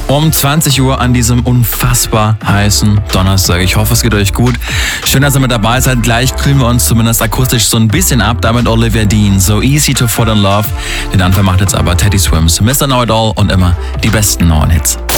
um 20 Uhr an diesem unfassbar heißen Donnerstag. Ich hoffe, es geht euch gut. Schön, dass ihr mit dabei seid. Gleich kühlen wir uns zumindest akustisch so ein bisschen ab. Damit Olivia Dean, So Easy to Fall in Love. Den Anfang macht jetzt aber Teddy Swims, Mr. Know It All und immer die besten neuen Hits.